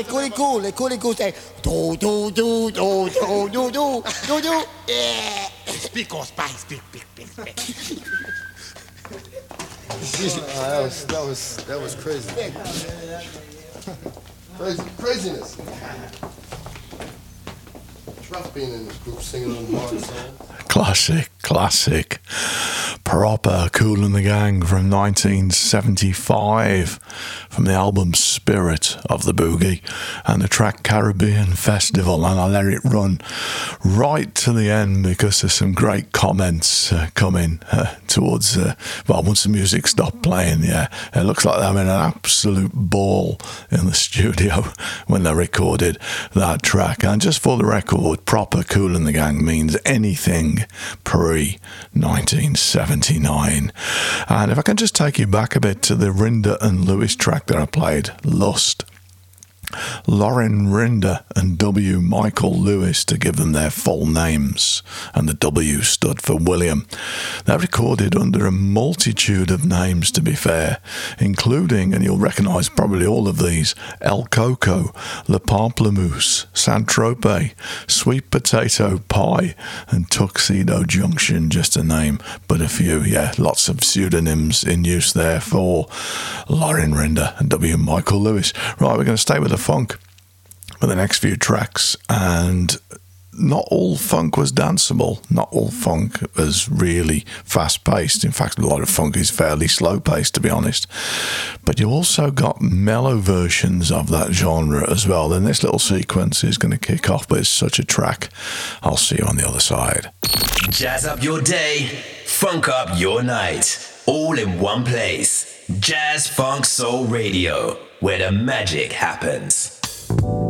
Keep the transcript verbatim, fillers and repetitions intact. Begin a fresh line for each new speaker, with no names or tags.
les coups, les coups, les coups, les coups, c'est do do do do do do do do do. Yeah.
Speak or spy, speak, speak, speak, speak.
Oh, that was that was that was crazy. Crazy craziness. Rough being in this group singing on the Martin song.
Classic, classic. Proper Kool and the Gang from nineteen seventy-five from the album Spirit of the Boogie and the track Caribbean Festival, and I let it run right to the end because there's some great comments uh, coming uh, towards uh, well, once the music stopped playing. Yeah, it looks like they're having an absolute ball in the studio when they recorded that track. And just for the record, proper Kool and the Gang means anything pre nineteen seventy-nine. And if I can just take you back a bit to the Rinder and Lewis track that I played, Lust. Lauren Rinder and W. Michael Lewis, to give them their full names, and the W stood for William. They recorded under a multitude of names, to be fair, including, and you'll recognise probably all of these, El Coco, Le Pamplemousse, Saint-Tropez, Sweet Potato Pie, and Tuxedo Junction, just to name but a few. Yeah, lots of pseudonyms in use there for Lauren Rinder and W. Michael Lewis. Right, we're going to stay with the funk for the next few tracks, and not all funk was danceable, not all funk was really fast paced. In fact, a lot of funk is fairly slow paced, to be honest, but you also got mellow versions of that genre as well. And this little sequence is going to kick off with such a track. I'll see you on the other side.
Jazz up your day, funk up your night, all in one place. Jazz Funk Soul Radio, where the magic happens.